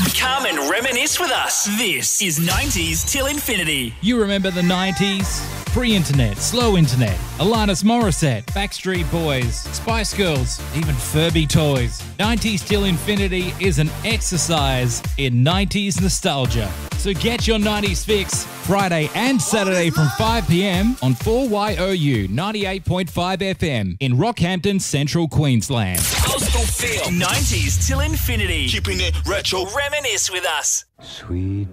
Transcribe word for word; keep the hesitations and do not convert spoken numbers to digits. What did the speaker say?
Come and reminisce with us. This is nineties Till Infinity. You remember the nineties? Pre-internet, slow internet, Alanis Morissette, Backstreet Boys, Spice Girls, even Furby toys. nineties Till Infinity is an exercise in nineties nostalgia. So get your nineties fix Friday and Saturday from five p.m. on four Y O U ninety-eight point five F M in Rockhampton, Central Queensland. Coastal Feel. nineties Till Infinity. Keeping it retro. Reminisce with us. Sweet